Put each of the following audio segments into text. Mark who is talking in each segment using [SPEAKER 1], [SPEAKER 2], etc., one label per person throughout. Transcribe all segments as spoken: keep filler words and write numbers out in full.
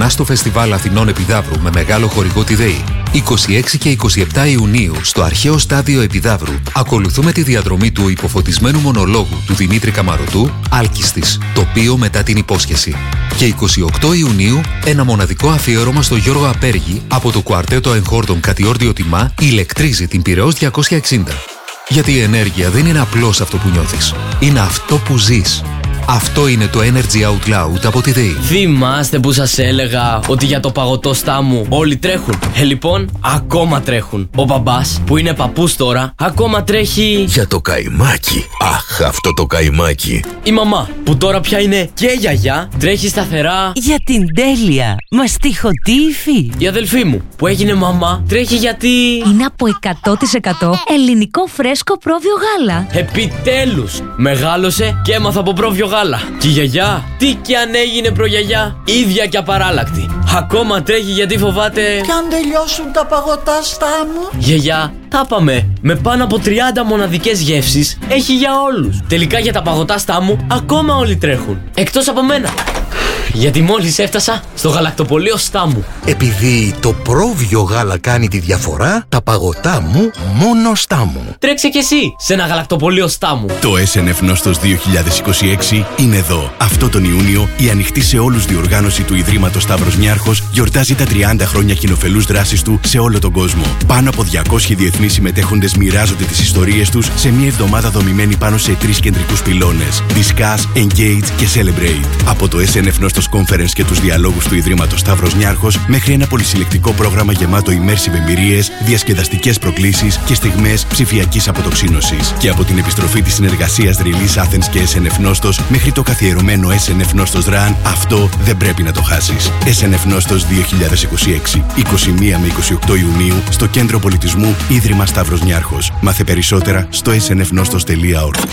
[SPEAKER 1] ξανά στο Φεστιβάλ Αθηνών Επιδαύρου με μεγάλο χορηγό τη ΔΕΗ. είκοσι έξι και είκοσι επτά Ιουνίου στο αρχαίο στάδιο Επιδαύρου ακολουθούμε τη διαδρομή του υποφωτισμένου μονολόγου του Δημήτρη Καμαρωτού, Άλκιστης, τοπίο μετά την υπόσχεση. Και εικοστή όγδοη Ιουνίου ένα μοναδικό αφιέρωμα στο Γιώργο Απέργη από το κουαρτέτο εγχόρδων Κατιόρδιο Τιμά ηλεκτρίζει την Πειραιώς διακόσια εξήντα. Γιατί η ενέργεια δεν είναι απλώς αυτό που νιώθεις, είναι αυτό που ζεις. Αυτό είναι το Energy Out Loud από τη ΔΕΗ.
[SPEAKER 2] Θυμάστε που σας έλεγα ότι για το παγωτό στάμου όλοι τρέχουν? Ε, λοιπόν, ακόμα τρέχουν. Ο μπαμπάς, που είναι παππούς τώρα, ακόμα τρέχει
[SPEAKER 3] για το καϊμάκι. Αχ, αυτό το καϊμάκι.
[SPEAKER 2] Η μαμά, που τώρα πια είναι και γιαγιά, τρέχει σταθερά
[SPEAKER 4] για την τέλεια μαστιχωτή υφή.
[SPEAKER 2] Η αδελφή μου, που έγινε μαμά, τρέχει γιατί
[SPEAKER 5] είναι από εκατό τοις εκατό ελληνικό φρέσκο πρόβιο γάλα.
[SPEAKER 2] Επιτέλους, μεγάλωσε και έμαθα από πρόβιο γάλα. Και η γιαγιά, τι κι αν έγινε προγιαγιά, ίδια και απαράλλακτη. Ακόμα τρέχει γιατί φοβάται
[SPEAKER 6] κι αν τελειώσουν τα παγωτά στάμου.
[SPEAKER 2] Γιαγιά, τα πάμε. Με πάνω από τριάντα μοναδικές γεύσεις έχει για όλους. Τελικά για τα παγωτά στάμου ακόμα όλοι τρέχουν. Εκτός από μένα. Γιατί μόλις έφτασα στο γαλακτοπωλείο Στάμου.
[SPEAKER 3] Επειδή το πρόβιο γάλα κάνει τη διαφορά, τα παγωτά μου μόνο Στάμου.
[SPEAKER 2] Τρέξε κι εσύ σε ένα γαλακτοπωλείο Στάμου.
[SPEAKER 7] Το ες εν εφ Νόστος δύο χιλιάδες είκοσι έξι είναι εδώ. Αυτό τον Ιούνιο η ανοιχτή σε όλους διοργάνωση του Ιδρύματος Σταύρος Νιάρχος γιορτάζει τα τριάντα χρόνια κοινοφελούς δράσης του σε όλο τον κόσμο. Πάνω από διακόσιοι διεθνείς συμμετέχοντες μοιράζονται τις ιστορίες τους σε μια εβδομάδα δομημένη πάνω σε τρεις κεντρικούς πυλώνες: Discuss, Engage και Celebrate. Από το ες εν εφ Νόστος Conference και τους διαλόγους του Ιδρύματος Σταύρος Νιάρχος μέχρι ένα πολυσυλλεκτικό πρόγραμμα γεμάτο immersive εμπειρίες, διασκεδαστικές προκλήσεις και στιγμές ψηφιακής αποτοξίνωσης. Και από την επιστροφή της συνεργασίας Release Athens και ες εν εφ Νόστος μέχρι το καθιερωμένο ες εν εφ Νόστος Run, αυτό δεν πρέπει να το χάσεις. ες εν εφ Νόστος δύο χιλιάδες είκοσι έξι, είκοσι μία με είκοσι οκτώ Ιουνίου στο Κέντρο Πολιτισμού Ίδρυμα Σταύρος Νιάρχος. Μάθε περισσότερα στο ες εν εφ νόστος τελεία org.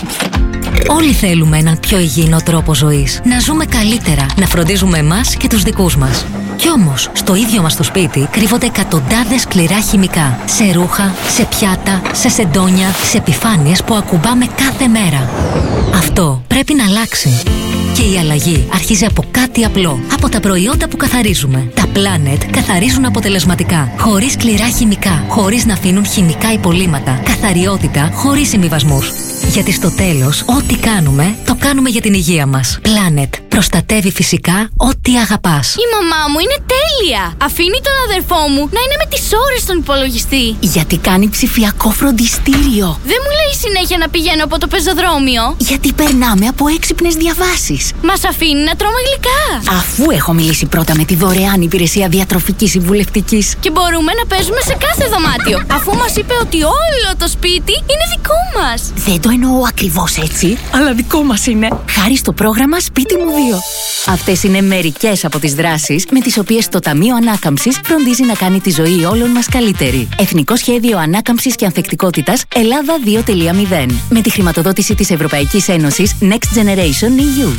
[SPEAKER 5] Όλοι θέλουμε έναν πιο υγιεινό τρόπο ζωής. Να ζούμε καλύτερα, να φροντίζουμε εμάς και τους δικούς μας. Κι όμως, στο ίδιο μας το σπίτι κρύβονται εκατοντάδες σκληρά χημικά. Σε ρούχα, σε πιάτα, σε σεντόνια, σε επιφάνειες που ακουμπάμε κάθε μέρα. Αυτό πρέπει να αλλάξει. Και η αλλαγή αρχίζει από κάτι απλό. Από τα προϊόντα που καθαρίζουμε. Τα Planet καθαρίζουν αποτελεσματικά. Χωρίς σκληρά χημικά. Χωρίς να αφήνουν χημικά υπολείμματα. Καθαριότητα χωρίς συμβιβασμούς. Γιατί στο τέλος, ό,τι κάνουμε, το κάνουμε για την υγεία μας. Planet. Προστατεύει φυσικά ό,τι αγαπάς.
[SPEAKER 8] Η μαμά μου είναι τέλεια. Αφήνει τον αδερφό μου να είναι με τις ώρες στον υπολογιστή.
[SPEAKER 9] Γιατί κάνει ψηφιακό φροντιστήριο.
[SPEAKER 8] Δεν μου λέει συνέχεια να πηγαίνω από το πεζοδρόμιο.
[SPEAKER 9] Γιατί περνάμε από έξυπνες διαβάσεις.
[SPEAKER 8] Μας αφήνει να τρώμε γλυκά.
[SPEAKER 9] Αφού έχω μιλήσει πρώτα με τη δωρεάν υπηρεσία διατροφικής συμβουλευτικής.
[SPEAKER 8] Και μπορούμε να παίζουμε σε κάθε δωμάτιο. Αφού μας είπε ότι όλο το σπίτι είναι δικό μας.
[SPEAKER 9] Δεν το εννοώ ακριβώς έτσι, αλλά δικό μας είναι. Χάρη στο πρόγραμμα Σπίτι μου δύο. Αυτές είναι μερικές από τις δράσεις με τις οποίες το Ταμείο Ανάκαμψης φροντίζει να κάνει τη ζωή όλων μας καλύτερη. Εθνικό Σχέδιο Ανάκαμψης και Ανθεκτικότητας Ελλάδα δύο τελεία μηδέν. Με τη χρηματοδότηση της Ευρωπαϊκής Ένωσης Next Generation ι γιου.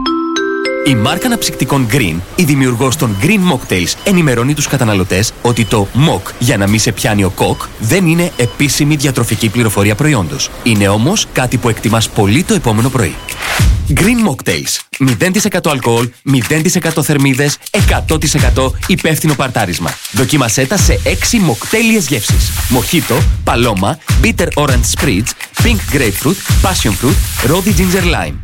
[SPEAKER 10] Η μάρκα αναψυκτικών Green, η δημιουργός των Green Mocktails, ενημερώνει τους καταναλωτές ότι το Mock για να μην σε πιάνει ο κοκ δεν είναι επίσημη διατροφική πληροφορία προϊόντος. Είναι όμως κάτι που εκτιμάς πολύ το επόμενο πρωί. Green Mocktails. μηδέν τοις εκατό αλκοόλ, μηδέν τοις εκατό θερμίδες, εκατό τοις εκατό υπεύθυνο παρτάρισμα. Δοκίμασέ τα σε έξι μοκτέλιες γεύσεις. Μοχίτο, παλώμα, bitter orange spritz, pink grapefruit, passion fruit, rosy ginger lime.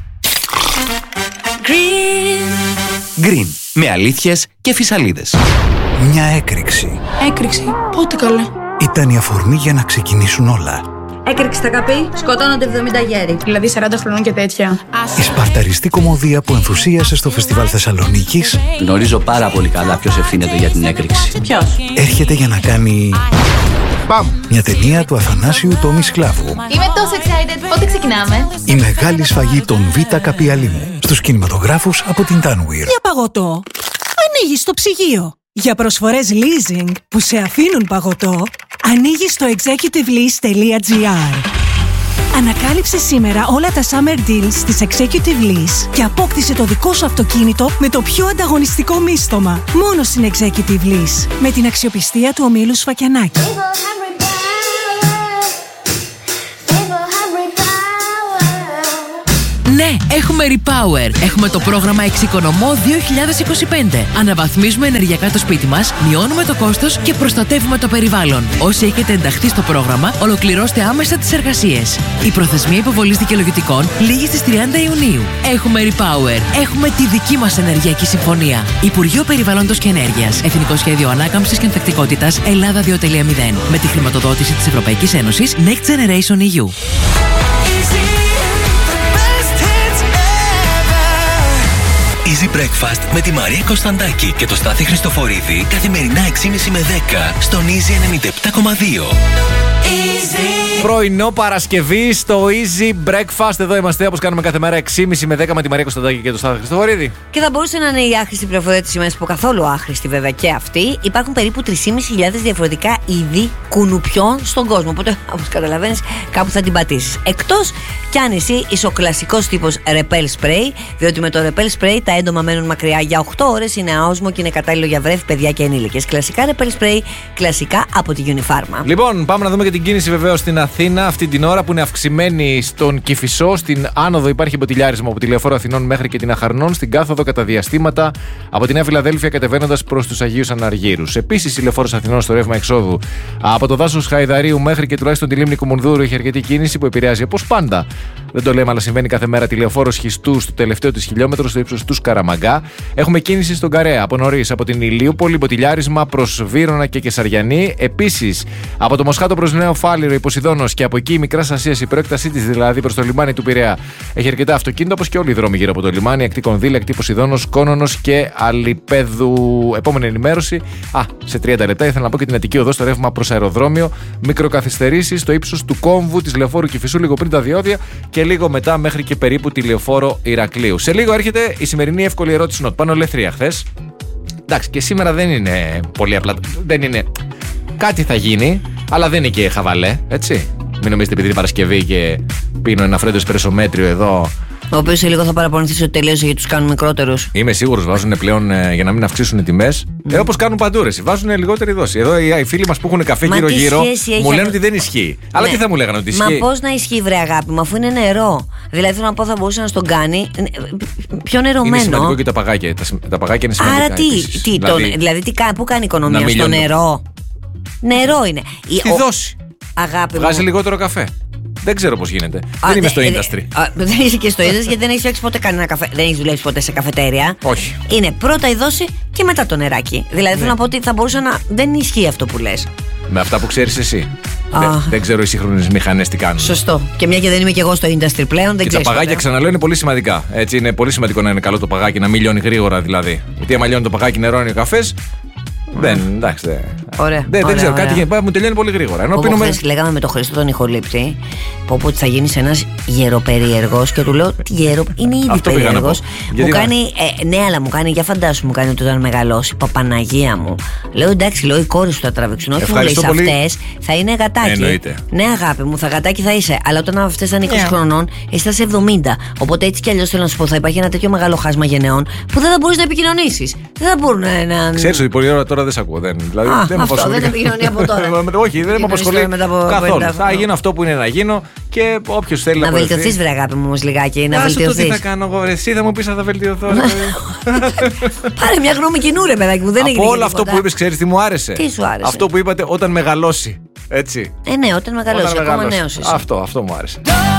[SPEAKER 10] Green. Green. Με αλήθειες και φυσαλίδες.
[SPEAKER 11] Μια έκρηξη.
[SPEAKER 12] Έκρηξη. Πότε καλέ?
[SPEAKER 11] Ήταν η αφορμή για να ξεκινήσουν όλα.
[SPEAKER 13] Έκρηξη στα καπή, σκοτώνονται εβδομήντα γέροι.
[SPEAKER 12] Δηλαδή σαράντα χρονών και τέτοια.
[SPEAKER 11] Η σπαρταριστή κομμωδία που ενθουσίασε στο Φεστιβάλ Θεσσαλονίκης.
[SPEAKER 14] Γνωρίζω πάρα πολύ καλά ποιος ευθύνεται για την έκρηξη.
[SPEAKER 12] Ποιος?
[SPEAKER 11] Έρχεται για να κάνει... Παμ! Μια ταινία του Αθανάσιου Τόμι Σκλάβου.
[SPEAKER 15] Είμαι τόσο excited. Πότε ξεκινάμε?
[SPEAKER 11] Η μεγάλη σφαγή των Β' Καπιαλίμου. Στους κινηματογράφους από την Tanweer.
[SPEAKER 16] Για παγωτό, ανοίγεις το ψυγείο. Για προσφορές leasing που σε αφήνουν παγωτό, ανοίγεις το executive lease τελεία gr. Ανακάλυψε σήμερα όλα τα summer deals της Executive Lease και απόκτησε το δικό σου αυτοκίνητο με το πιο ανταγωνιστικό μίστομα. Μόνο στην Executive Lease. Με την αξιοπιστία του ομίλου Σφακιανάκη.
[SPEAKER 17] Ναι, έχουμε Repower. Έχουμε το πρόγραμμα Εξοικονομώ δύο χιλιάδες είκοσι πέντε. Αναβαθμίζουμε ενεργειακά το σπίτι μας, μειώνουμε το κόστος και προστατεύουμε το περιβάλλον. Όσοι έχετε ενταχθεί στο πρόγραμμα, ολοκληρώστε άμεσα τις εργασίες. Η προθεσμία υποβολής δικαιολογητικών λήγει στις τριάντα Ιουνίου. Έχουμε Repower. Έχουμε τη δική μας ενεργειακή συμφωνία. Υπουργείο Περιβάλλοντος και Ενέργειας. Εθνικό Σχέδιο Ανάκαμψης και Ανθεκτικότητας Ελλάδα δύο κόμμα μηδέν. Με τη χρηματοδότηση της Ευρωπαϊκής Ένωσης Next Generation ι γιου.
[SPEAKER 18] Easy Breakfast με τη Μαρία Κωνσταντάκη και το Στάθη Χριστοφορίδη καθημερινά έξι και μισή με δέκα στον Easy ενενήντα επτά κόμμα δύο.
[SPEAKER 19] Πρωινό Παρασκευή στο Easy Breakfast. Εδώ είμαστε όπως κάνουμε κάθε μέρα έξι και μισή με δέκα με τη Μαρία Κωνσταντάκη και το Στάθη Χριστοφορίδη.
[SPEAKER 13] Και θα μπορούσε να είναι η άχρηστη πληροφορία της ημέρας, που καθόλου άχρηστη βέβαια και αυτή. Υπάρχουν περίπου τρεις χιλιάδες πεντακόσια διαφορετικά είδη κουνουπιών στον κόσμο. Οπότε, όπως καταλαβαίνεις, κάπου θα την πατήσεις. Εκτός κι αν εσύ είσαι ο κλασικός τύπος Repel Spray, διότι με το Repel Spray τα έντομα μένουν μακριά για οκτώ ώρες, είναι άοσμο και είναι κατάλληλο για βρέφη, παιδιά και ενήλικες. Κλασικά Repel Spray, κλασικά από τη Unifarma.
[SPEAKER 19] Λοιπόν, πάμε να δούμε και την κίνηση βεβαίως στην Αθήνα αυτή την ώρα που είναι αυξημένη στον Κηφισό. Στην άνοδο υπάρχει μποτιλιάρισμα από τη Λεωφόρο Αθηνών μέχρι και την Αχαρνών. Στην κάθοδο κατά διαστήματα από τη Νέα Φιλαδέλφια κατεβαίνοντας προς τους Αγίους Αναργύρους. Επίσης η Λεωφόρος Αθηνών στο ρεύμα εξόδου από το δάσος Χαϊδαρίου μέχρι και τουλάχιστον τη λίμνη Κουμουνδούρου έχει αρκετή κίνηση που επηρεάζει όπως πάντα. Δεν το λέμε, αλλά συμβαίνει κάθε μέρα τη Λεωφόρος Χιστού στο τελευταίο της χιλιόμετρο στο ύψος του Σκαραμαγκά. Έχουμε κίνηση στον Καρέα από νωρίς από την Ηλίουπολη, μποτιλιάρισμα προς Βύρωνα και Κεσαριανή. Επίσης από το Μοσχάτο προς Νέο Φάληρο, Υποσιδώνος και από εκεί η Μικράς Ασίας, η προέκτασή της δηλαδή προς το λιμάνι του Πειραιά έχει αρκετά αυτοκίνητα, όπως και όλοι οι δρόμοι γύρω από το λιμάνι. Ακτή Κονδύλα, Ακτή Ποσειδώνος, Κόνονος και Αλιπέδου. Επόμενη ενημέρωση. Α, σε τριάντα λεπτά ήθελα να πω και την Αττική Οδό στο ρεύμα προς αεροδρόμιο. Μικροκαθυστερήσεις στο ύψος του κόμβου της Λεωφόρου Κηφισού λίγο πριν τα διόδια και λίγο μετά μέχρι και περίπου τη Λεωφόρο Ηρακλείου. Σε λίγο έρχεται η σημερινή εύκολη ερώτηση Νοτ. Πάνω ελευθερία χθες. Εντάξει, και σήμερα δεν είναι πολύ απλά. Δεν είναι. Κάτι θα γίνει, αλλά δεν είναι και χαβαλέ, έτσι. Μην νομίζετε επειδή είναι Παρασκευή και πίνω ένα φρέντο εσπρεσομέτριο εδώ.
[SPEAKER 13] Ο οποίος σε λίγο θα παραπονηθείς ότι τελείωσε γιατί τους κάνουν μικρότερους.
[SPEAKER 19] Είμαι σίγουρος, βάζουν πλέον ε, για να μην αυξήσουν οι τιμές. Mm. Ε, όπως κάνουν παντού, ρε. Βάζουν λιγότερη δόση. Εδώ οι, οι φίλοι μας που έχουν καφέ γύρω-γύρω μου λένε ότι δεν ισχύει. Ναι. Αλλά τι θα μου λέγανε ότι ισχύει.
[SPEAKER 13] Μα πώς να ισχύει, βρε αγάπη μου, αφού είναι νερό. Δηλαδή θέλω να πω, θα μπορούσε να στον κάνει πιο νερωμένο.
[SPEAKER 19] Είναι σημαντικό και τα παγάκια. Τα, τα παγάκια είναι σημαντικά.
[SPEAKER 13] Άρα τι, τι δηλαδή, τον, δηλαδή τι, πού κάνει οικονομία, στο νερό. Νερό είναι.
[SPEAKER 19] Στη δόση.
[SPEAKER 13] Αγάπη μου.
[SPEAKER 19] Βγάζει λιγότερο καφέ. Δεν ξέρω πώς γίνεται. Α, δεν είμαι στο industry.
[SPEAKER 13] Α, δεν είσαι και στο industry γιατί δεν έχει φτιάξει ποτέ κανένα καφέ. Δεν έχει δουλέψει ποτέ σε καφετέρια.
[SPEAKER 19] Όχι.
[SPEAKER 13] Είναι πρώτα η δόση και μετά το νεράκι. Δηλαδή ναι. θέλω να πω ότι θα μπορούσα να. Δεν ισχύει αυτό που λες.
[SPEAKER 19] Με αυτά που ξέρεις εσύ. Δεν, δεν ξέρω οι σύγχρονες μηχανές τι κάνουν.
[SPEAKER 13] Σωστό. Και μια και δεν είμαι και εγώ στο industry πλέον. Δεν
[SPEAKER 19] και τα παγάκια, ξαναλέω, είναι πολύ σημαντικά. Έτσι, είναι πολύ σημαντικό να είναι καλό το παγάκι, να μην λιώνει γρήγορα δηλαδή. Γιατί άμα λιώνει το παγάκι, νερώνει ο καφές. Δεν, εντάξει. Δεν,
[SPEAKER 13] ωραία,
[SPEAKER 19] δεν,
[SPEAKER 13] ωραία,
[SPEAKER 19] δεν ξέρω,
[SPEAKER 13] ωραία.
[SPEAKER 19] κάτι γίνεται, μου τελειώνει πολύ γρήγορα. Ενώ πίνουμε...
[SPEAKER 13] χθες λέγαμε με τον Χρήστο τον ηχολήπτη, που ότι θα γίνεις ένας γεροπερίεργος και του λέω τι γερο... είναι ήδη περίεργος. Μου κάνει, ε, ναι, αλλά μου κάνει, για φαντάσου, μου κάνει ότι όταν μεγαλώσει, Παπαναγία μου. Λέω εντάξει, λέω οι κόρες σου θα τραβήξουν. Όχι, μου λέει αυτές θα είναι γατάκι.
[SPEAKER 19] Εννοείται.
[SPEAKER 13] Ναι, αγάπη μου, θα γατάκι θα είσαι. Αλλά όταν αυτές θα είναι είκοσι yeah. χρονών, εσύ θα είσαι εβδομήντα. Οπότε έτσι κι αλλιώς θέλω να σου πω, θα υπάρχει ένα τέτοιο μεγάλο χάσμα γενναιών που δεν θα μπορείς να επικοινωνήσεις. Δεν θα μπορούν να.
[SPEAKER 19] Ξέρεις ότι πολλή ώρα τώρα δεν σε ακούω. Δεν, δηλαδή,
[SPEAKER 13] Α,
[SPEAKER 19] δεν
[SPEAKER 13] αυτό δεν επικοινωνεί από τώρα.
[SPEAKER 19] Όχι, δεν με απασχολεί καθόλου. Θα γίνω αυτό που είναι να γίνω και όποιος θέλει να
[SPEAKER 13] να βελτιωθείς, βρε αγάπη μου, όμως λιγάκι. Να βελτιωθείς.
[SPEAKER 19] Τι θα κάνω εγώ, εσύ θα μου πεις αν θα βελτιωθώ.
[SPEAKER 13] Πάρε μια γνώμη κοινού, ρε παιδάκι μου, δεν έγινε.
[SPEAKER 19] Από όλο αυτό που είπες, ξέρεις τι μου άρεσε.
[SPEAKER 13] Τι σου άρεσε.
[SPEAKER 19] Αυτό που είπατε όταν μεγαλώσει. Έτσι.
[SPEAKER 13] Ε, ναι, όταν μεγαλώσει, ακόμα νέος είσαι.
[SPEAKER 19] Αυτό, αυτό μου άρεσε.